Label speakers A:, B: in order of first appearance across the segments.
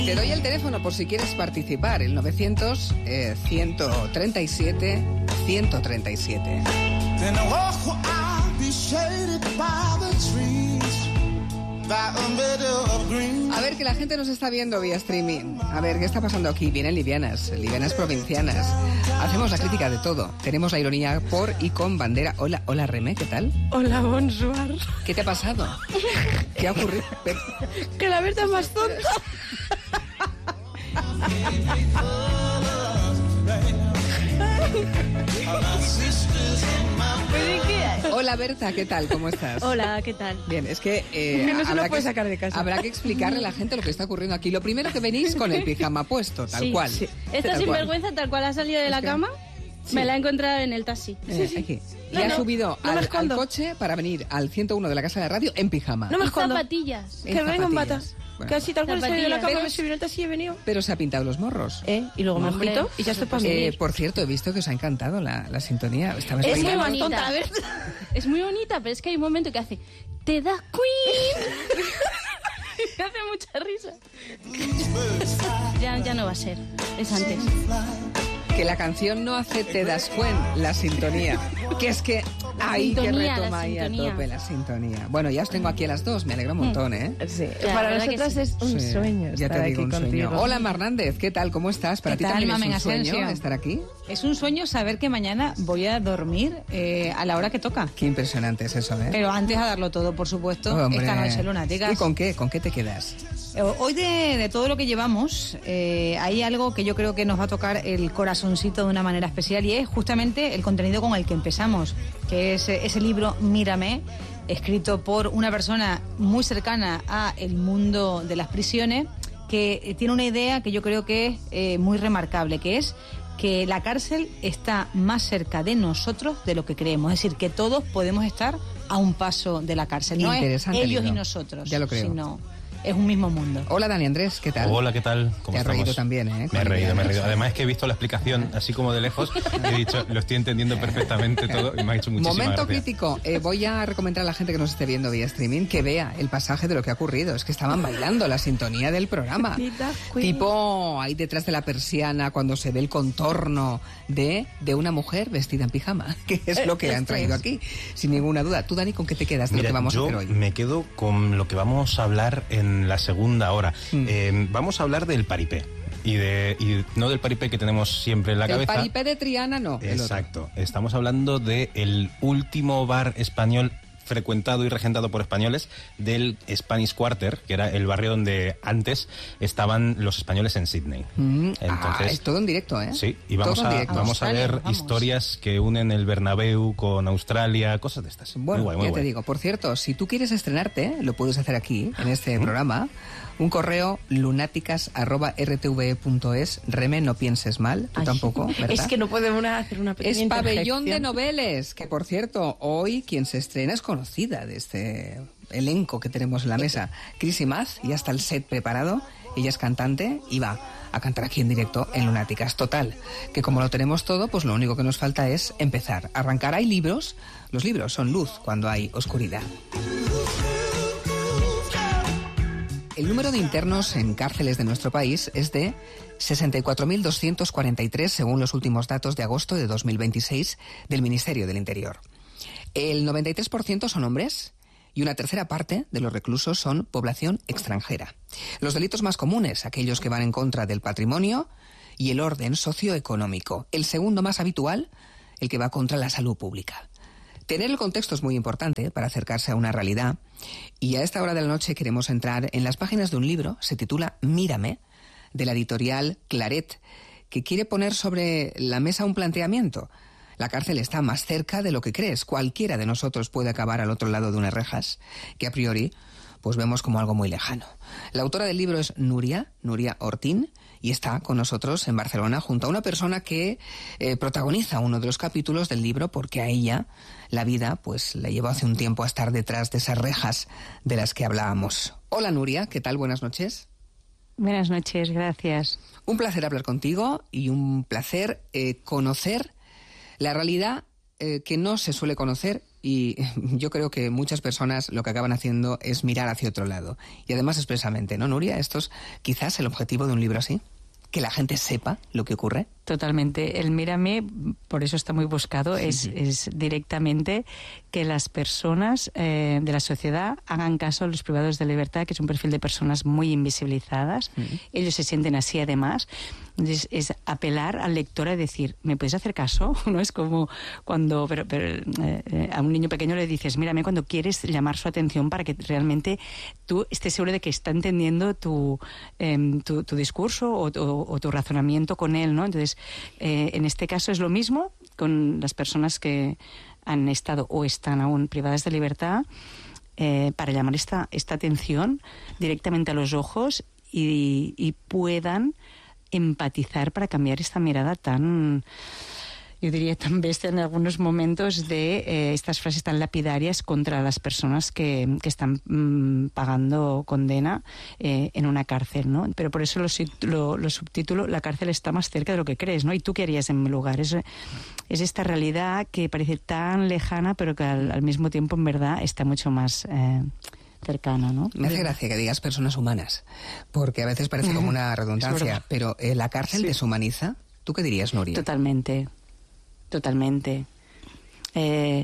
A: Te doy el teléfono por si quieres participar, el 900-137-137. A ver, que la gente nos está viendo vía streaming. A ver, ¿qué está pasando aquí? Vienen livianas provincianas. Hacemos la crítica de todo. Tenemos la ironía por y con bandera. Hola, hola Remé, ¿qué tal?
B: Hola, bonsoir.
A: ¿Qué te ha pasado? ¿Qué ha ocurrido?
B: Que la Berta es más tonta.
A: Hola Berta, ¿qué tal? ¿Cómo estás?
B: Hola, ¿qué tal?
A: Bien, es que
B: no se lo puede sacar de casa.
A: Habrá que explicarle a la gente lo que está ocurriendo aquí. Lo primero que venís con el pijama puesto, tal cual.
C: Sí. Esta sinvergüenza, tal cual ha salido de la cama, me la he encontrado en el taxi.
A: Aquí. Y ha subido al coche para venir al 101 de la casa de la radio en pijama.
C: No me escondo. Zapatillas.
B: Que vengo en batas.
A: Bueno,
B: casi tal cual he salido de la cama, me subí en el taxi y he venido.
A: Pero se ha pintado los morros.
B: Y luego me he quitado y ya estoy para mí.
A: Por cierto, he visto que os ha encantado la sintonía.
C: Es muy bonita. Es muy bonita, pero es que hay un momento que hace "Te da Queen". Me hace mucha risa. Ya no va a ser. Es antes.
A: Que la canción no hace "Te das cuenta", la sintonía. Que es que hay que retomar ahí a tope la sintonía. Bueno, ya os tengo aquí a las dos, me alegra un montón, ¿eh?
B: Sí. Para nosotras es un sueño
A: ya
B: estar
A: te digo,
B: aquí
A: un
B: contigo.
A: sueño. Hola, Mar Hernández, ¿qué tal? ¿Cómo estás? ¿Para ti también es un sueño estar aquí?
D: Es un sueño saber que mañana voy a dormir a la hora que toca.
A: Qué impresionante es eso, ¿eh?
D: Pero antes a darlo todo, por supuesto, esta noche lunáticas.
A: ¿Y con qué? ¿Con qué te quedas?
D: Hoy de todo lo que llevamos, hay algo que yo creo que nos va a tocar el corazoncito de una manera especial y es justamente el contenido con el que empezamos, que es ese libro Mírame, escrito por una persona muy cercana a el mundo de las prisiones, que tiene una idea que yo creo que es muy remarcable, que es que la cárcel está más cerca de nosotros de lo que creemos. Es decir, que todos podemos estar a un paso de la cárcel. No es ellos y nosotros,
A: ya lo creo.
D: Sino es un mismo mundo.
A: Hola, Dani Andrés, ¿qué tal?
E: Hola, ¿qué tal? ¿Cómo
A: Te has reído también, ¿eh?
E: Me he reído. Además es que he visto la explicación así como de lejos y he dicho, lo estoy entendiendo perfectamente todo y me ha hecho muchísima
A: Momento
E: gracia.
A: crítico. Voy a recomendar a la gente que nos esté viendo vía streaming que vea el pasaje de lo que ha ocurrido. Es que estaban bailando la sintonía del programa. Tipo ahí detrás de la persiana cuando se ve el contorno de una mujer vestida en pijama, que es lo que han traído aquí, sin ninguna duda. Tú, Dani, ¿con qué te quedas de lo que vamos a hacer hoy?
E: Yo me quedo con lo que vamos a hablar en la segunda hora. Vamos a hablar del paripé. Y no del paripé que tenemos siempre en la cabeza.
A: El paripé de Triana, no.
E: Exacto. Estamos hablando del último bar español frecuentado y regentado por españoles, del Spanish Quarter, que era el barrio donde antes estaban los españoles en Sydney. Entonces,
A: es todo en directo, ¿eh?
E: Sí, y vamos a ver historias que unen el Bernabéu con Australia, cosas de estas.
A: Bueno,
E: muy guay.
A: Te digo, por cierto, si tú quieres estrenarte, lo puedes hacer aquí, en este programa. Un correo lunáticas@rtve.es. Reme, no pienses mal, tú tampoco, ¿verdad?
B: Es que no podemos hacer una pequeña
A: Es Pabellón de
B: interjección.
A: Noveles, que por cierto, hoy quien se estrena es conocida de este elenco que tenemos en la mesa. Cris Imaz, ya está el set preparado, ella es cantante y va a cantar aquí en directo en Lunáticas. Total, que como lo tenemos todo, pues lo único que nos falta es empezar. Arrancar. Hay libros, los libros son luz cuando hay oscuridad. El número de internos en cárceles de nuestro país es de 64.243 según los últimos datos de agosto de 2026 del Ministerio del Interior. El 93% son hombres y una tercera parte de los reclusos son población extranjera. Los delitos más comunes, aquellos que van en contra del patrimonio y el orden socioeconómico. El segundo más habitual, el que va contra la salud pública. Tener el contexto es muy importante para acercarse a una realidad y a esta hora de la noche queremos entrar en las páginas de un libro, se titula Mírame, de la editorial Claret, que quiere poner sobre la mesa un planteamiento. La cárcel está más cerca de lo que crees. Cualquiera de nosotros puede acabar al otro lado de unas rejas, que a priori pues vemos como algo muy lejano. La autora del libro es Nuria Ortín, y está con nosotros en Barcelona junto a una persona que protagoniza uno de los capítulos del libro porque a ella la vida pues la llevó hace un tiempo a estar detrás de esas rejas de las que hablábamos. Hola Nuria, ¿qué tal? Buenas noches.
F: Buenas noches, gracias.
A: Un placer hablar contigo y un placer conocer la realidad que no se suele conocer y yo creo que muchas personas lo que acaban haciendo es mirar hacia otro lado. Y además expresamente, ¿no, Nuria? Esto es quizás el objetivo de un libro así, que la gente sepa lo que ocurre.
F: Totalmente. El Mírame, por eso está muy buscado, es directamente que las personas de la sociedad hagan caso a los privados de libertad, que es un perfil de personas muy invisibilizadas. Ellos se sienten así además. Entonces, es apelar al lector a decir, ¿me puedes hacer caso? No es como cuando a un niño pequeño le dices, mírame, cuando quieres llamar su atención para que realmente tú estés seguro de que está entendiendo tu discurso o tu razonamiento con él, ¿no? Entonces, en este caso es lo mismo con las personas que han estado o están aún privadas de libertad, para llamar esta atención directamente a los ojos y puedan empatizar para cambiar esta mirada tan, yo diría, tan bestia en algunos momentos de estas frases tan lapidarias contra las personas que están pagando condena en una cárcel, ¿no? Pero por eso lo subtítulo, la cárcel está más cerca de lo que crees, ¿no? ¿Y tú qué harías en mi lugar? Es esta realidad que parece tan lejana, pero que al mismo tiempo, en verdad, está mucho más cercana, ¿no?
A: Me hace gracia que digas personas humanas, porque a veces parece como una redundancia, pero ¿la cárcel deshumaniza? ¿Tú qué dirías, Nuria?
F: Totalmente. A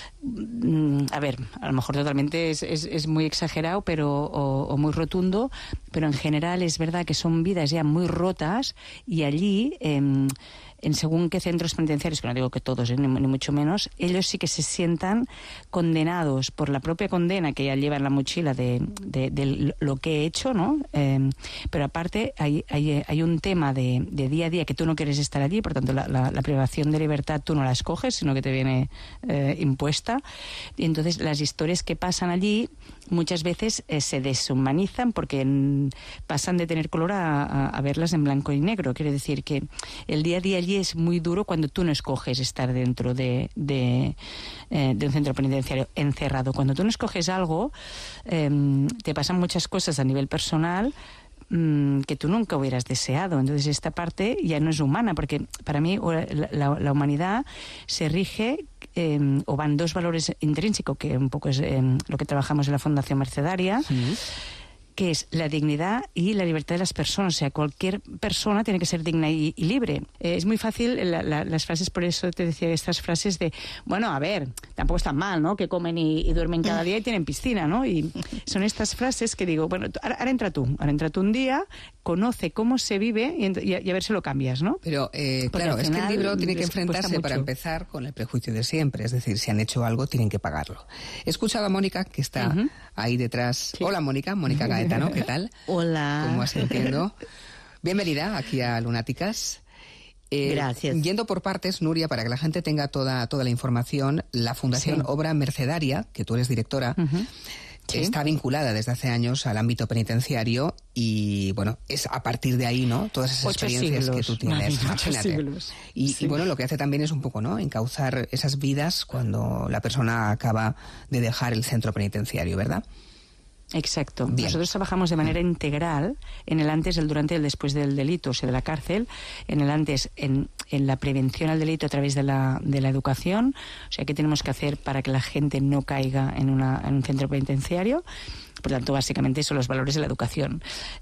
F: ver, a lo mejor totalmente es muy exagerado, pero o muy rotundo, pero en general es verdad que son vidas ya muy rotas y allí, en según qué centros penitenciarios, que no digo que todos, ni mucho menos, ellos sí que se sientan condenados por la propia condena que ya lleva en la mochila de lo que he hecho, ¿no? Pero aparte hay un tema de día a día que tú no quieres estar allí, por tanto la privación de libertad tú no la escoges, sino que te viene impuesta. Y entonces las historias que pasan allí muchas veces se deshumanizan porque pasan de tener color a verlas en blanco y negro. Quiere decir que el día a día allí es muy duro cuando tú no escoges estar dentro de un centro penitenciario encerrado. Cuando tú no escoges algo, te pasan muchas cosas a nivel personal que tú nunca hubieras deseado. Entonces esta parte ya no es humana, porque para mí la humanidad se rige o van dos valores intrínsecos, que un poco es lo que trabajamos en la Fundación Mercedaria, que es la dignidad y la libertad de las personas. O sea, cualquier persona tiene que ser digna y libre. Es muy fácil las frases, por eso te decía estas frases de, bueno, a ver, tampoco es tan mal, ¿no?, que comen y duermen cada día y tienen piscina, ¿no? Y son estas frases que digo, bueno, ahora entra tú un día, conoce cómo se vive y a ver si lo cambias, ¿no?
A: Pero, claro, es que el libro tiene que enfrentarse, para empezar, con el prejuicio de siempre. Es decir, si han hecho algo, tienen que pagarlo. He escuchado a Mónica, que está ahí detrás. Sí. Hola, Mónica Gaetano, ¿qué tal?
G: Hola.
A: ¿Cómo vas entiendo? Bienvenida aquí a Lunáticas.
G: Gracias.
A: Yendo por partes, Nuria, para que la gente tenga toda la información, la Fundación Obra Mercedaria, que tú eres directora, está vinculada desde hace años al ámbito penitenciario y, bueno, es a partir de ahí, ¿no?, todas esas experiencias que tú tienes. Imagínate. Y bueno, lo que hace también es un poco, ¿no?, encauzar esas vidas cuando la persona acaba de dejar el centro penitenciario, ¿verdad?
F: Exacto.
A: Bien.
F: Nosotros trabajamos de manera integral en el antes, el durante y el después del delito, o sea, de la cárcel, en el antes, en la prevención al delito a través de la educación, o sea, qué tenemos que hacer para que la gente no caiga en un centro penitenciario. Por tanto, básicamente son los valores de la educación.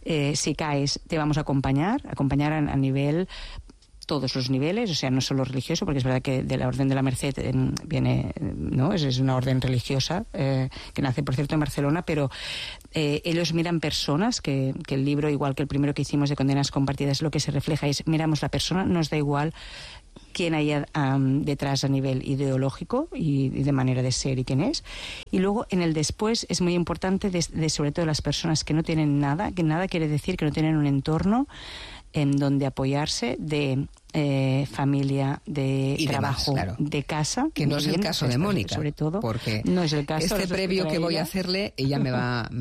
F: Si caes, te vamos a acompañar a nivel, todos los niveles, o sea, no solo religioso, porque es verdad que de la Orden de la Merced viene, ¿no?, es una orden religiosa que nace, por cierto, en Barcelona, pero ellos miran personas, que el libro, igual que el primero que hicimos de Condenas Compartidas, lo que se refleja es, miramos la persona, nos da igual quién hay detrás a nivel ideológico y de manera de ser y quién es. Y luego, en el después, es muy importante de sobre todo las personas que no tienen nada, que nada quiere decir que no tienen un entorno en donde apoyarse, de familia, de
A: y
F: trabajo,
A: demás, claro,
F: de casa.
A: Que no es el caso de Mónica,
F: sobre todo,
A: porque
F: no es el caso.
A: Este previo que voy a hacerle, ella me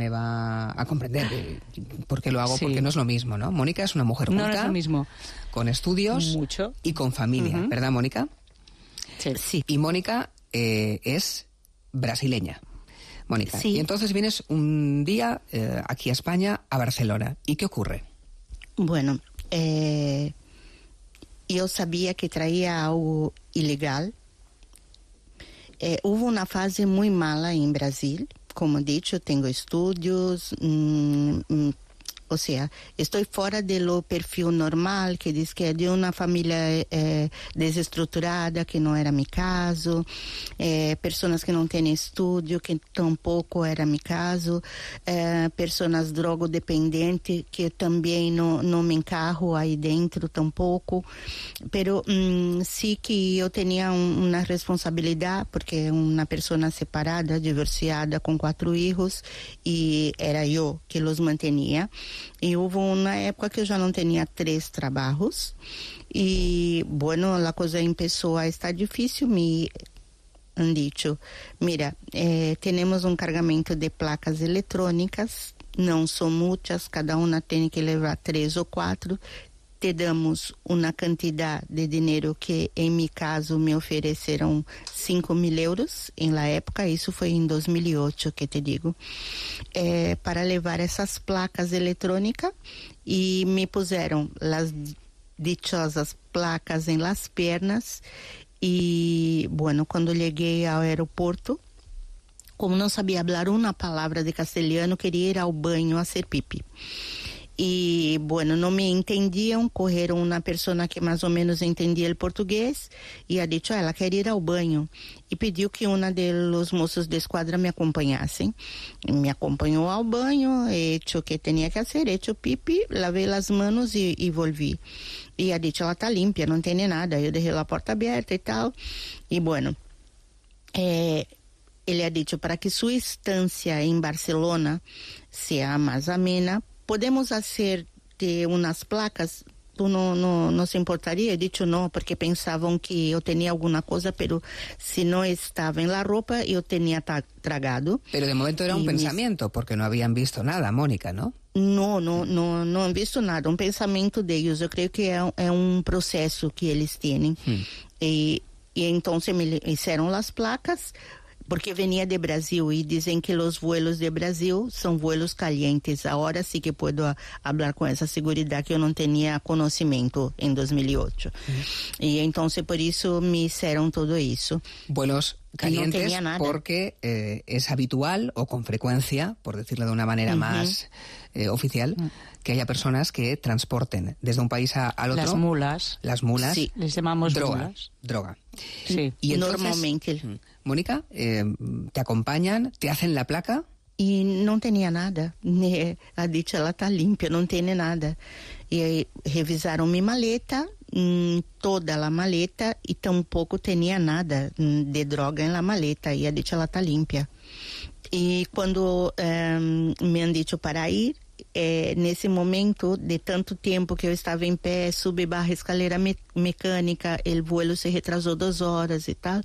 A: va a comprender por qué lo hago, porque no es lo mismo, ¿no? Mónica es una mujer culta,
F: no es lo mismo,
A: con estudios y con familia, ¿verdad, Mónica?
G: Sí.
A: Y Mónica es brasileña. Mónica.
G: Sí.
A: Y entonces vienes un día aquí a España, a Barcelona. ¿Y qué ocurre?
G: Bueno, yo sabía que traía algo ilegal. hubo una fase muy mala en Brasil. Como dicho, tengo estudios, o sea, estoy fuera de lo perfil normal, que diz que é de uma família desestruturada, que não era meu caso, pessoas que não têm estudo, que tampouco era meu caso, pessoas drogodependentes, que também não me encarro aí dentro tampouco, pero sí que eu tinha uma responsabilidade, porque uma pessoa separada, divorciada, com 4 filhos, e era eu que os mantinha. E houve uma época que eu já não tinha 3 trabalhos e, bueno, a coisa começou a estar difícil. Me han dicho, mira, temos um carregamento de placas eletrônicas, não são muitas, cada uma tem que levar 3 ou 4. Te damos uma quantidade de dinheiro que, em meu caso, me ofereceram 5.000 euros na época, isso foi em 2008, que te digo, para levar essas placas eletrônicas, e me puseram as dichosas placas em las pernas, e, bueno, quando cheguei ao aeroporto, como não sabia falar uma palavra de castelhano, queria ir ao banho a hacer pipi. E, bueno, não me entendiam, correram uma pessoa que mais ou menos entendia o português e ha dicho, ela quer ir ao banho, e pediu que uma dos moços de esquadra me acompanhassem. Me acompanhou ao banho, hecho o que tinha que fazer, hecho pipi, lavei as mãos e volvi. E ha dicho, ela está limpa, não tem nada. Eu deixei a porta aberta e tal, e, bueno, ele ha dicho, para que sua estância em Barcelona seja mais amena, podemos fazer de umas placas, tu não se importaria? He dicho não, porque pensavam que eu tinha alguma coisa, pero se não estava em la roupa, eu tinha tragado.
A: Pero de momento era un pensamiento, porque no habían visto nada, Mónica, ¿no?
G: Não han visto nada, um pensamento deles. Eu creio que é um processo que eles têm. E então me fizeram as placas, porque venia de Brasil e dizem que os vuelos de Brasil são vuelos calientes. Agora sim que posso falar com essa segurança que eu não tinha conhecimento em 2008. E então por isso me fizeram tudo isso.
A: Vuelos calientes
G: no
A: porque es habitual o con frecuencia, por decirlo de una manera más oficial, que haya personas que transporten desde un país al otro. Las mulas.
F: Sí, les llamamos
A: droga.
F: Sí.
A: Y entonces,
G: normalmente.
A: Mónica, te acompañan, te hacen la placa.
G: E não tinha nada. A dicha, ela está limpa, não tem nada. E aí revisaram minha maleta, toda a maleta, e tampouco tinha nada de droga na maleta. E a dicha, ela está limpa. E quando me han dicho para ir, nesse momento de tanto tempo que eu estava em pé, subi barra escalera mecânica, o vuelo se retrasou 2 horas e tal,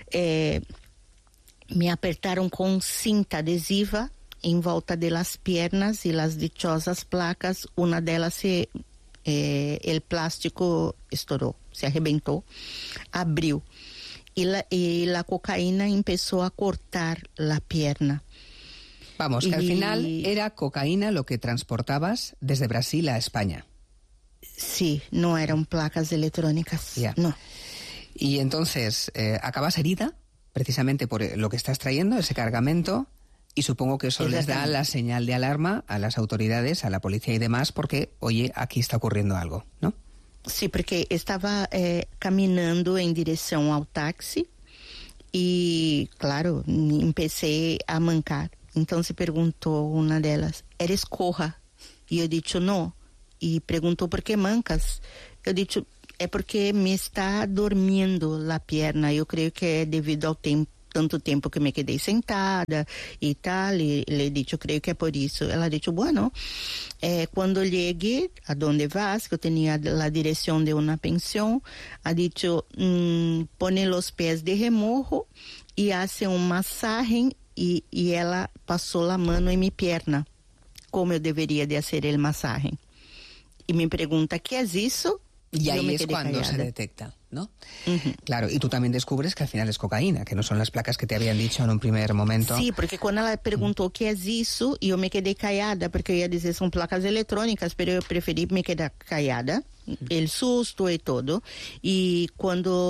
G: me apertaram com cinta adesiva em volta de las piernas e las dichosas placas. Uma delas o plástico estourou, se arrebentou, abriu. E a cocaína começou a cortar a perna.
A: Vamos, que al final era cocaína lo que transportabas desde Brasil a España.
G: Sí, no eran placas electrónicas, no.
A: Y entonces acabas herida, precisamente por lo que estás trayendo, ese cargamento, y supongo que eso les da la señal de alarma a las autoridades, a la policía y demás, porque, oye, aquí está ocurriendo algo, ¿no?
G: Sí, porque estaba caminando en dirección al taxi y, claro, empecé a mancar. Então se perguntou uma delas, eres coja? E eu disse não. E perguntou por que mancas? Eu disse, é porque me está dormindo a perna. Eu creio que é devido ao tanto tempo que me quedei sentada e tal. E le disse, eu creio que é por isso. Ela disse, bueno, quando cheguei a donde vas, que eu tinha a direção de uma pensão, ha dicho, pone os pés de remorro e hace massagem. E ela passou a mão em minha perna, como eu deveria de fazer a massagem. E me pergunta, ¿qué es isso?
A: Y ahí es cuando se detecta, ¿no? Claro, y tú también descubres que al final es cocaína, que no son las placas que te habían dicho en un primer momento.
G: Sí, porque cuando ela perguntou ¿qué es isso? E eu me quedei callada, porque eu ia dizer são placas eletrônicas, pero eu preferi me quedar callada, el susto e todo. E quando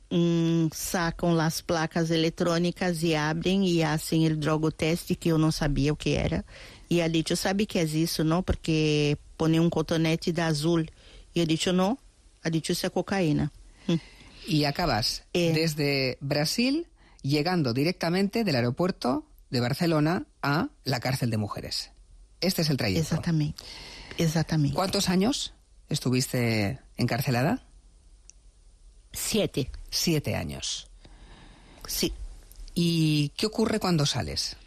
G: sacam as placas eletrônicas e abrem e fazem o drogoteste, que eu não sabia o que era. E ela disse, sabe o que é isso, não? Porque põe um cotonete de azul. E eu disse, não. Ela disse, isso é cocaína.
A: Y acabas desde Brasil llegando directamente del aeropuerto de Barcelona a la cárcel de mujeres. Este es el trayecto.
G: Exatamente.
A: ¿Cuántos años estuviste encarcelada?
G: 7.
A: 7 años.
G: Sí.
A: ¿Y qué ocurre cuando sales?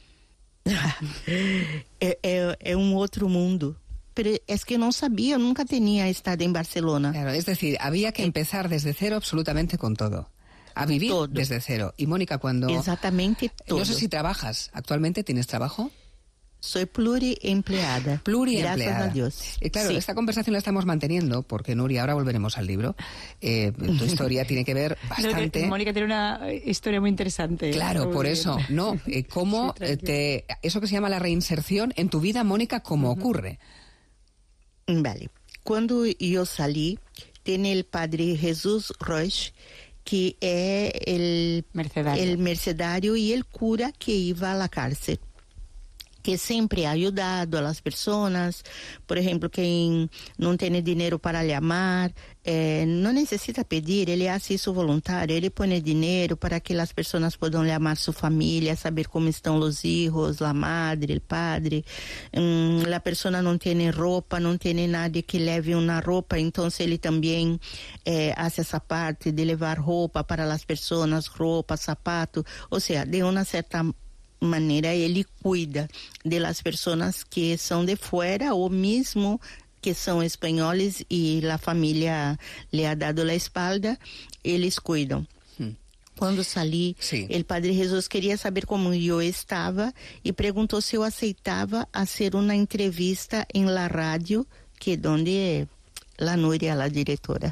G: é outro mundo. Pero es que no sabía, nunca tenía estado en Barcelona.
A: Claro, es decir, había que empezar desde cero absolutamente con todo. A vivir todo. Desde cero. Y Mónica, cuando...
G: Exactamente todo.
A: No sé si trabajas. ¿Actualmente tienes trabajo?
G: Soy pluriempleada. Gracias a Dios.
A: Claro, esta conversación la estamos manteniendo porque, Nuria, ahora volveremos al libro. Tu historia tiene que ver bastante...
F: Mónica tiene una historia muy interesante.
A: Claro, por eso. No, cómo eso que se llama la reinserción en tu vida, Mónica, ¿cómo ocurre?
G: Vale. Cuando yo salí, tiene el padre Jesús Roig, que es el mercedario y el cura que iba a la cárcel, que sempre ha ayudado a las personas. Por ejemplo, quien no tiene dinero para llamar, no necesita pedir, ele hace isso voluntário, ele pone dinero para que las personas puedan llamar su familia, saber cómo están los hijos, la madre, el padre. La persona no tiene ropa, no tiene nadie que leve una ropa, entonces ele también hace esa parte de levar ropa para las personas, ropa, zapato, o sea, de una cierta maneira ele cuida de las personas que são de fora ou mesmo que são espanhóis e a família le ha dado la espalda, eles cuidam. Quando saí, o padre Jesus queria saber como eu estava e perguntou se eu aceitava fazer uma entrevista em la rádio, que onde la Núria, a diretora.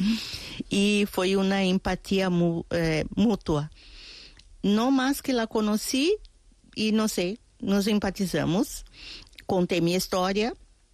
G: E foi uma empatia mútua. Não mais que la conheci, e não sei, nos empatizamos, contei minha história.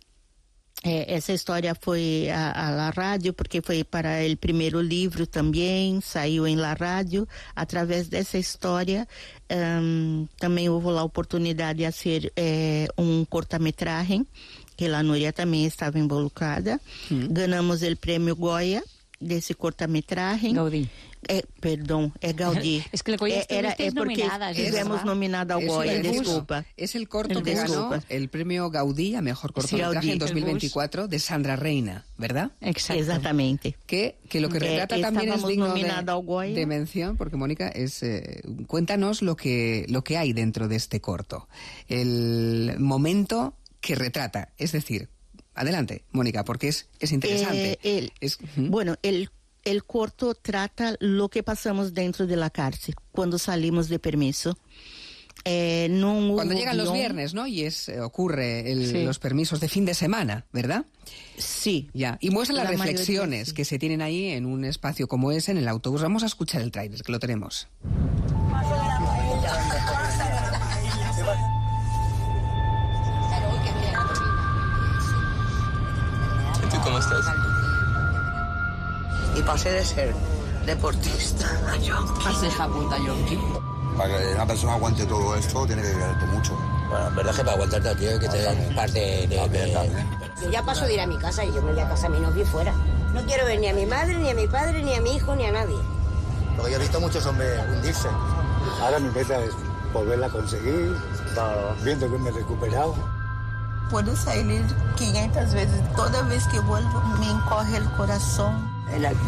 G: Essa história foi a la rádio, porque foi para o primeiro livro também, saiu em la rádio. Através dessa história, também houve a oportunidade de fazer um cortometragem, que a Núria também estava involucrada. Ganhamos o prêmio Goya desse cortometragem.
F: Gaudí.
G: Perdón, es Gaudí.
F: Es que el Goya
G: es porque estuvimos nominada al Goya, disculpa.
A: Es el corto que ganó el premio Gaudí a mejor cortometraje en 2024 de Sandra Reina, ¿verdad?
F: Exacto.
G: Exactamente.
A: Que lo que retrata también es digno de mención, porque Mónica, cuéntanos lo que hay dentro de este corto. El momento que retrata, es decir, adelante, Mónica, porque es interesante.
G: Bueno, el corto trata lo que pasamos dentro de la cárcel cuando salimos de permiso.
A: Cuando llegan los viernes, ¿no? Y ocurre los permisos de fin de semana, ¿verdad?
G: Sí.
A: Ya. Y muestran las reflexiones que se tienen ahí en un espacio como ese, en el autobús. Vamos a escuchar el tráiler, que lo tenemos.
H: ¿Y tú cómo estás?
I: Y pasé de ser deportista a yonki.
H: Has dejado punta yonki.
J: Para que una persona aguante todo esto, tiene que quererte mucho.
I: Bueno, en verdad es que para aguantarte aquí hay que tener parte de...
K: Yo ya paso de ir a mi casa y yo me voy a casa a mi novio fuera. No quiero ver ni a mi madre, ni a mi padre, ni a mi hijo, ni a nadie.
J: Porque yo he visto muchos hombres hundirse.
L: Ahora mi meta es volverla a conseguir, viendo que me he recuperado.
G: Puedo salir 500 veces. Toda vez que vuelvo me encoge el corazón.
I: El aquí.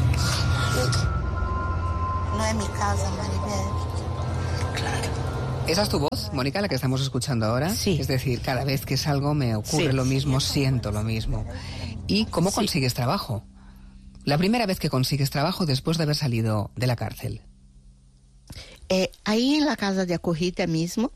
G: No es mi casa, Maribel.
A: Claro. ¿Esa es tu voz, Mónica, la que estamos escuchando ahora?
G: Sí.
A: Es decir, cada vez que salgo me ocurre lo mismo, siento lo mismo. ¿Y cómo consigues trabajo? La primera vez que consigues trabajo después de haber salido de la cárcel.
G: Ahí en la casa de acogida mismo,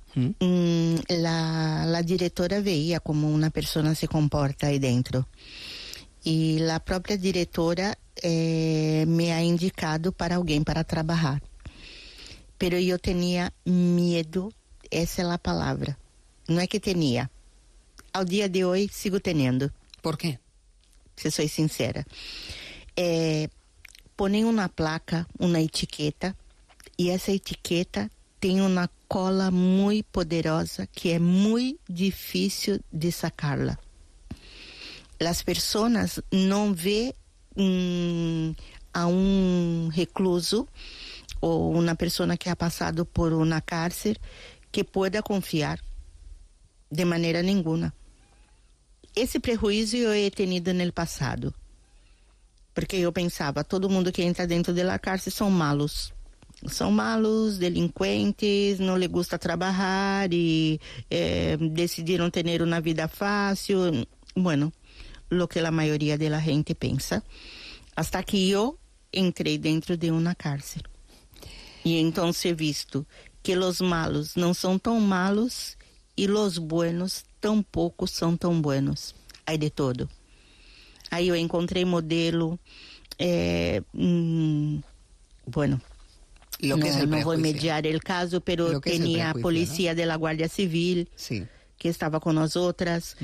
G: la directora veía cómo una persona se comporta ahí dentro. Y la propia directora me ha indicado para alguien para trabajar. Pero yo tenía miedo, esa es la palabra. No es que tenía. Al día de hoy sigo teniendo.
A: ¿Por qué?
G: Si soy sincera. ponen una placa, una etiqueta, y esa etiqueta tiene una cola muy poderosa que es muy difícil de sacarla. Las personas no ven a un recluso o una persona que ha pasado por una cárcel que pueda confiar de manera ninguna. Esse prejuízo eu he tenido no passado, porque eu pensava, todo mundo que entra dentro da cárcel são malos, delinquentes, não lhe gusta trabalhar e decidiram ter uma vida fácil. Bueno, lo que a maioria da gente pensa, hasta que eu entrei dentro de uma cárcel. E então he visto que os malos não são tão malos e os buenos tampoco são tão buenos. Hay de todo. Aí eu encontrei modelo, bueno,
A: lo que
G: no voy a mediar el caso, pero tenía policía, ¿no?, de la Guardia Civil,
A: sí,
G: que estaba con nosotras.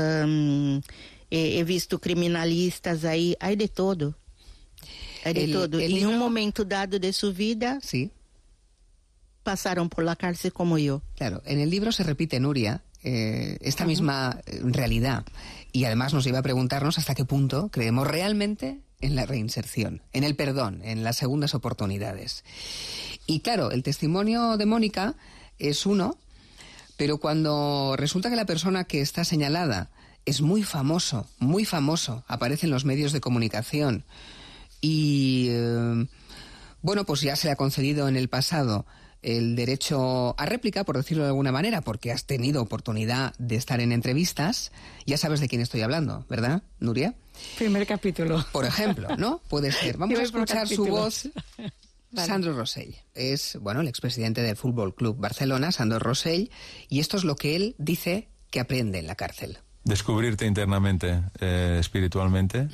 G: He visto criminalistas ahí, hay de todo. Hay de todo. Y en un momento dado de su vida,
A: sí,
G: pasaron por la cárcel como yo.
A: Claro, en el libro se repite, Nuria, esta misma realidad, y además nos lleva a preguntarnos hasta qué punto creemos realmente en la reinserción, en el perdón, en las segundas oportunidades. Y claro, el testimonio de Mónica es uno, pero cuando resulta que la persona que está señalada es muy famoso, aparece en los medios de comunicación y, bueno, pues ya se le ha concedido en el pasado el derecho a réplica, por decirlo de alguna manera, porque has tenido oportunidad de estar en entrevistas. Ya sabes de quién estoy hablando, ¿verdad, Nuria?
F: Primer capítulo.
A: Por ejemplo, ¿no? Puede ser. Vamos a escuchar su voz. Vale. Sandro Rosell es, bueno, el expresidente del Fútbol Club Barcelona, Sandro Rosell, y esto es lo que él dice que aprende en la cárcel.
M: Descubrirte internamente, espiritualmente,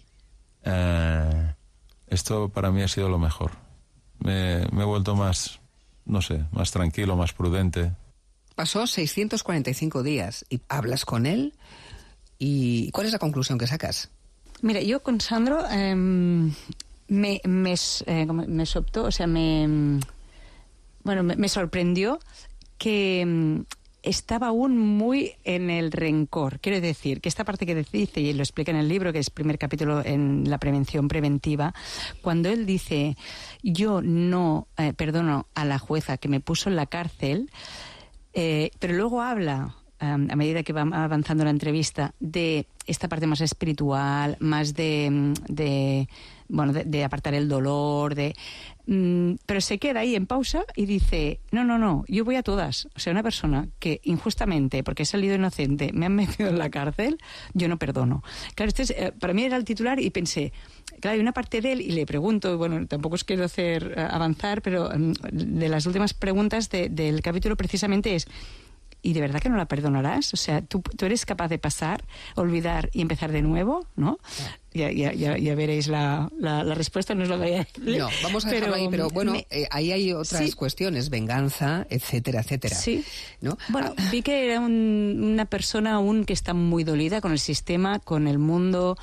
M: esto para mí ha sido lo mejor. Me he vuelto más, no sé, más tranquilo, más prudente.
A: Pasó 645 días y hablas con él. ¿Y cuál es la conclusión que sacas?
F: Mira, yo con Sandro me sobtó, o sea, me sorprendió que estaba aún muy en el rencor. Quiero decir, que esta parte que dice, y lo explica en el libro, que es el primer capítulo en la prevención preventiva, cuando él dice, yo no perdono a la jueza que me puso en la cárcel, pero luego habla, a medida que va avanzando la entrevista, de esta parte más espiritual, más de apartar el dolor, pero se queda ahí en pausa y dice, no, yo voy a todas. O sea, una persona que injustamente, porque he salido inocente, me han metido en la cárcel, yo no perdono. Claro, para mí era el titular y pensé, claro, hay una parte de él, y le pregunto, bueno, tampoco os quiero hacer avanzar, pero de las últimas preguntas del capítulo precisamente es, ¿y de verdad que no la perdonarás? O sea, ¿tú eres capaz de pasar, olvidar y empezar de nuevo? ¿No? Ya veréis la respuesta, no os la voy a decir.
A: No, vamos a dejarlo ahí, pero bueno, ahí hay otras cuestiones, venganza, etcétera, etcétera.
F: Sí.
A: ¿No?
F: Bueno, vi que era una persona aún que está muy dolida con el sistema, con el mundo,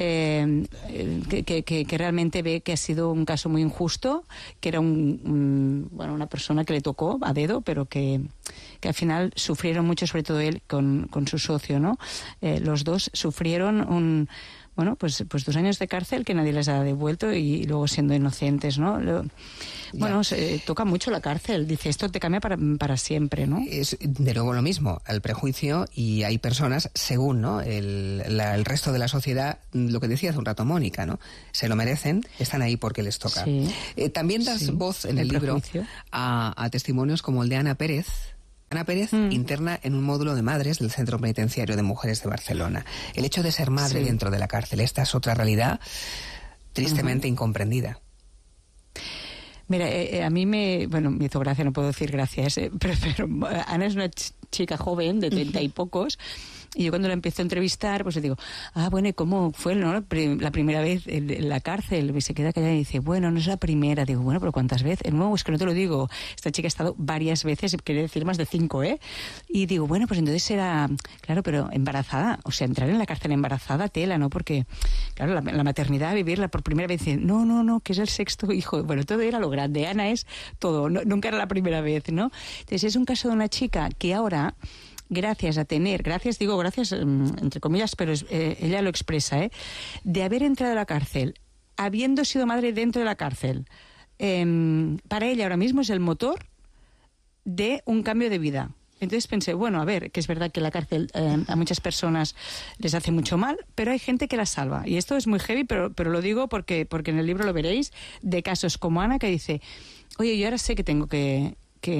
F: que realmente ve que ha sido un caso muy injusto, que era una persona que le tocó a dedo, pero que al final sufrieron mucho, sobre todo él con su socio, ¿no? Los dos sufrieron pues 2 años de cárcel que nadie les ha devuelto y luego siendo inocentes, ¿no? Toca mucho la cárcel. Dice, esto te cambia para siempre, ¿no?
A: Es de nuevo lo mismo, el prejuicio, y hay personas, según, ¿no?, el resto de la sociedad, lo que decía hace un rato Mónica, ¿no? Se lo merecen, están ahí porque les toca.
F: Sí.
A: También das voz en el libro a testimonios como el de Ana Pérez. Ana Pérez interna en un módulo de madres del Centro Penitenciario de Mujeres de Barcelona. El hecho de ser madre dentro de la cárcel, esta es otra realidad tristemente incomprendida.
F: Mira, a mí me hizo gracia, no puedo decir gracias, pero Ana es una chica joven de 30 y pocos. Y yo cuando la empiezo a entrevistar, pues le digo, bueno, ¿y cómo fue, no, la primera vez en la cárcel? Y se queda callada y dice, bueno, no es la primera. Digo, bueno, pero ¿cuántas veces? No, es que no te lo digo. Esta chica ha estado varias veces, quiere decir más de 5, ¿eh? Y digo, bueno, pues entonces era, claro, pero embarazada. O sea, entrar en la cárcel embarazada, tela, ¿no? Porque, claro, la maternidad, vivirla por primera vez, dicen, no, que es el sexto hijo. Bueno, todo era lo grande. Ana es todo, nunca era la primera vez, ¿no? Entonces es un caso de una chica que ahora, gracias entre comillas, pero ella lo expresa, de haber entrado a la cárcel, habiendo sido madre dentro de la cárcel, para ella ahora mismo es el motor de un cambio de vida. Entonces pensé, bueno, a ver, que es verdad que la cárcel a muchas personas les hace mucho mal, pero hay gente que la salva. Y esto es muy heavy, pero lo digo porque en el libro lo veréis, de casos como Ana, que dice, oye, yo ahora sé que tengo que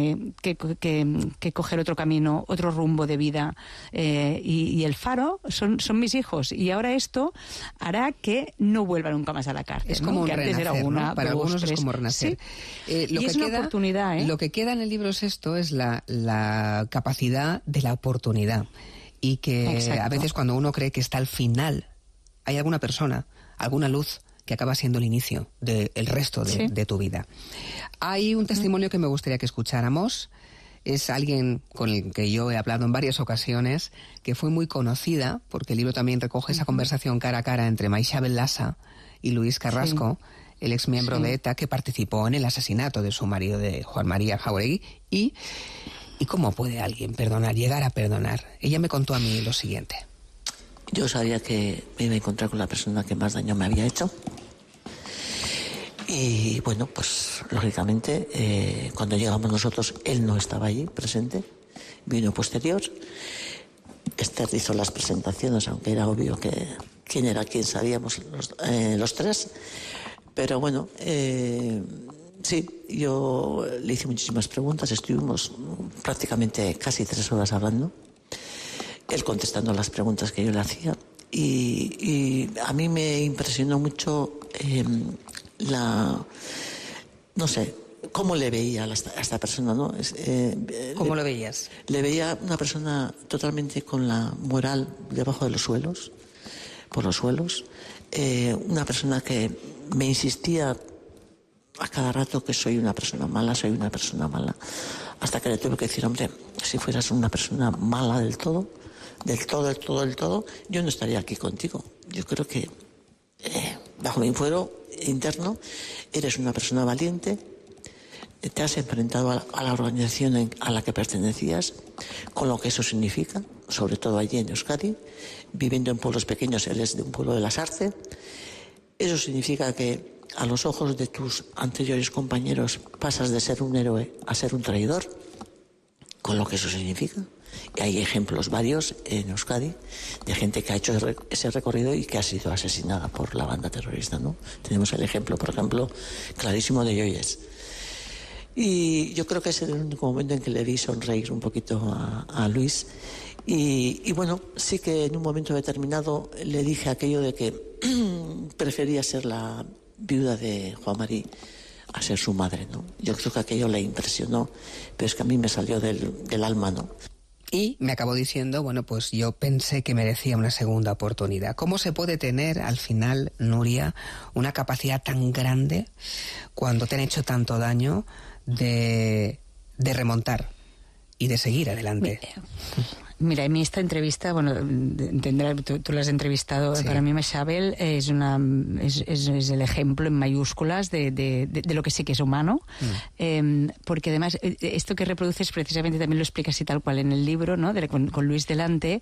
F: coger otro camino, otro rumbo de vida, y el faro son mis hijos, y ahora esto hará que no vuelva nunca más a la cárcel.
A: Es como un
F: renacer,
A: era una, ¿no? Para algunos es como renacer.
F: Sí. Y es una oportunidad.
A: Lo que queda en el libro es esto, es la capacidad de la oportunidad, y que
F: Exacto.
A: a veces cuando uno cree que está al final, hay alguna persona, alguna luz que acaba siendo el inicio del resto de tu vida. Hay un testimonio que me gustaría que escucháramos. Es alguien con el que yo he hablado en varias ocasiones, que fue muy conocida, porque el libro también recoge esa conversación cara a cara entre Maixabel Lassa y Luis Carrasco, el exmiembro de ETA, que participó en el asesinato de su marido, de Juan María Jáuregui. ¿Y cómo puede alguien perdonar, llegar a perdonar? Ella me contó a mí lo siguiente.
N: Yo sabía que me iba a encontrar con la persona que más daño me había hecho. Y bueno, pues lógicamente cuando llegamos nosotros él no estaba allí presente, vino posterior. Esther hizo las presentaciones, aunque era obvio que quién era quién, sabíamos los tres. Pero bueno, sí, yo le hice muchísimas preguntas, estuvimos prácticamente casi 3 horas hablando. Él contestando las preguntas que yo le hacía, y a mí me impresionó mucho no sé, cómo le veía a esta persona, ¿no?
A: ¿Cómo lo veías?
N: Le veía una persona totalmente con la moral debajo de los suelos, por los suelos, una persona que me insistía a cada rato que soy una persona mala, hasta que le tuve que decir, hombre, si fueras una persona mala del todo, yo no estaría aquí contigo. Yo creo que bajo mi fuero interno eres una persona valiente, te has enfrentado a la organización a la que pertenecías, con lo que eso significa, sobre todo allí en Euskadi, viviendo en pueblos pequeños, él es de un pueblo de Lasarte. Eso significa que a los ojos de tus anteriores compañeros pasas de ser un héroe a ser un traidor, con lo que eso significa. Y hay ejemplos varios en Euskadi de gente que ha hecho ese recorrido y que ha sido asesinada por la banda terrorista, ¿no? Tenemos el ejemplo, por ejemplo, clarísimo de Yoyes. Y yo creo que ese es el único momento en que le vi sonreír un poquito a Luis. Y bueno, sí que en un momento determinado le dije aquello de que prefería ser la viuda de Juan María a ser su madre, ¿no? Yo creo que aquello le impresionó, pero es que a mí me salió del alma, ¿no?
A: Y me acabó diciendo, bueno, pues yo pensé que merecía una segunda oportunidad. ¿Cómo se puede tener, al final, Nuria, una capacidad tan grande cuando te han hecho tanto daño de remontar y de seguir adelante?
F: Mira, en esta entrevista, bueno, tú la has entrevistado, sí. Para mí Maixabel es el ejemplo en mayúsculas de lo que sí que es humano, porque además esto que reproduces precisamente también lo explicas y tal cual en el libro, ¿no? Con Luis delante.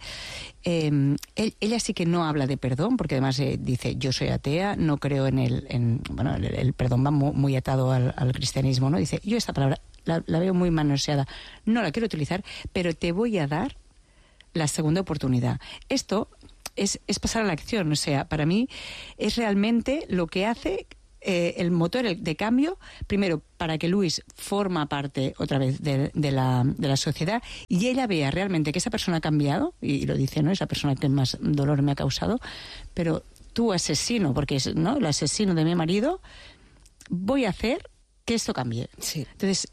F: Ella sí que no habla de perdón, porque además dice, yo soy atea, no creo en el perdón va muy atado al cristianismo, ¿no? Dice, yo esta palabra la veo muy manoseada, no la quiero utilizar, pero te voy a dar la segunda oportunidad. Esto es pasar a la acción, o sea, para mí es realmente lo que hace el motor de cambio, primero para que Luis forma parte otra vez de la sociedad y ella vea realmente que esa persona ha cambiado, y lo dice, ¿no? Esa persona que más dolor me ha causado, pero tú asesino, porque es, ¿no?, el asesino de mi marido, voy a hacer que esto cambie.
A: Sí.
F: Entonces,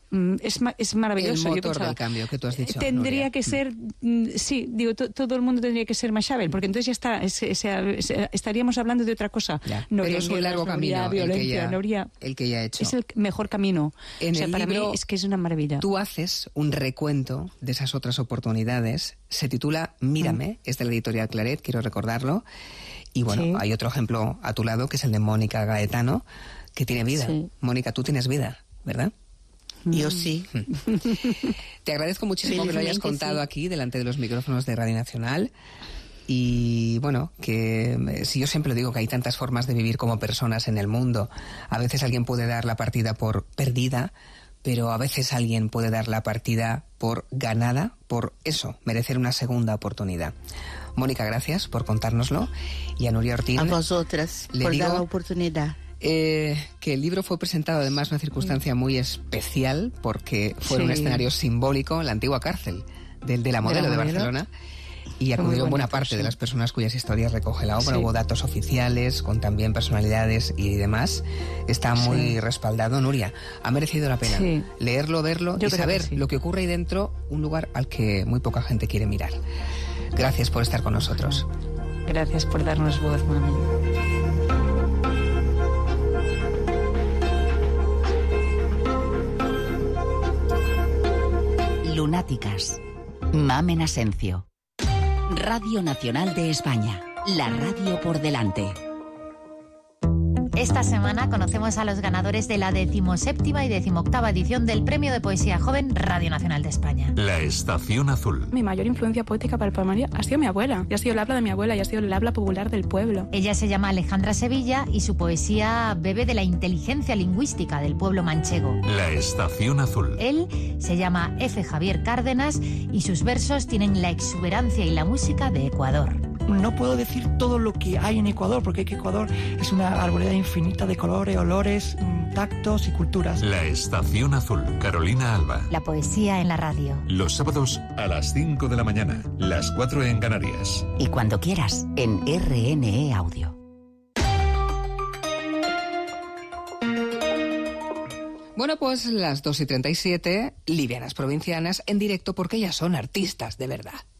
F: es maravilloso.
A: El motor del cambio que tú has dicho,
F: tendría
A: Nuria.
F: que ser, sí, digo, todo el mundo tendría que ser Machable, porque entonces ya está, estaríamos hablando de otra cosa.
A: No pero es un largo camino el que ya ha hecho.
F: Es el mejor camino. Para mí es que es una maravilla.
A: Tú haces un recuento de esas otras oportunidades. Se titula Mírame, es de la editorial Claret, quiero recordarlo. Y bueno, hay otro ejemplo a tu lado, que es el de Mónica Gaetano, que tiene vida. Sí. Mónica, tú tienes vida, ¿verdad?
G: Yo sí.
A: Te agradezco muchísimo que lo hayas contado aquí, delante de los micrófonos de Radio Nacional. Y bueno, que si yo siempre digo que hay tantas formas de vivir como personas en el mundo. A veces alguien puede dar la partida por perdida, pero a veces alguien puede dar la partida por ganada, por eso, merecer una segunda oportunidad. Mónica, gracias por contárnoslo. Y a Nuria Ortín,
G: a vosotras por dar la oportunidad.
A: Que el libro fue presentado además en una circunstancia muy especial, porque fue en un escenario simbólico, la antigua cárcel de la Modelo de Barcelona, y acudieron buena parte de las personas cuyas historias recoge la obra. Hubo datos oficiales con también personalidades y demás. Está muy respaldado. Nuria, ha merecido la pena leerlo, verlo y saber lo que ocurre ahí dentro, un lugar al que muy poca gente quiere mirar. Gracias por estar con nosotros.
F: Gracias por darnos voz, mami.
O: Lunáticas. Mamen Asencio. Radio Nacional de España. La radio por delante.
P: Esta semana conocemos a los ganadores de la 17ª y 18ª edición del Premio de Poesía Joven Radio Nacional de España.
Q: La Estación Azul.
R: Mi mayor influencia poética para el poemario ha sido mi abuela. Y ha sido el habla de mi abuela y ha sido el habla popular del pueblo.
P: Ella se llama Alejandra Sevilla y su poesía bebe de la inteligencia lingüística del pueblo manchego.
Q: La Estación Azul.
P: Él se llama F. Javier Cárdenas y sus versos tienen la exuberancia y la música de Ecuador.
S: No puedo decir todo lo que hay en Ecuador, porque Ecuador es una arboleda infinita de colores, olores, tactos y culturas.
Q: La Estación Azul, Carolina Alba.
P: La poesía en la radio.
Q: Los sábados a las 5 de la mañana, las 4 en Canarias.
O: Y cuando quieras, en RNE Audio.
A: Bueno, pues las 2:37, livianas provincianas, en directo porque ellas son artistas de verdad.